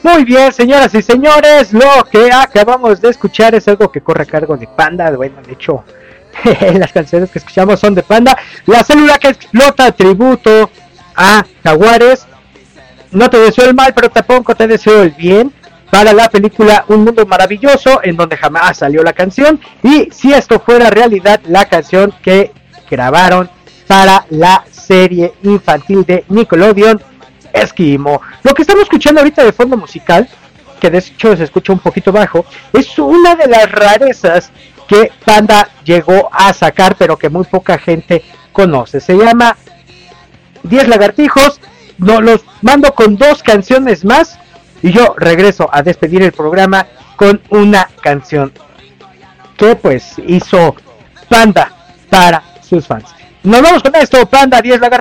Muy bien, señoras y señores, lo que acabamos de escuchar es algo que corre a cargo de Panda. Bueno, de hecho, las canciones que escuchamos son de Panda. La célula que explota, tributo a Jaguares. No te deseo el mal, pero tampoco te deseo el bien. Para la película Un Mundo Maravilloso, en donde jamás salió la canción. Y si esto fuera realidad, la canción que grabaron para la serie infantil de Nickelodeon, Esquimo. Lo que estamos escuchando ahorita de fondo musical, que de hecho se escucha un poquito bajo, es una de las rarezas que Panda llegó a sacar, pero que muy poca gente conoce. Se llama 10 lagartijos. No, los mando con 2 canciones más y yo regreso a despedir el programa con una canción que pues hizo Panda para sus fans. Nos vamos con esto, Panda, 10 lagartijos.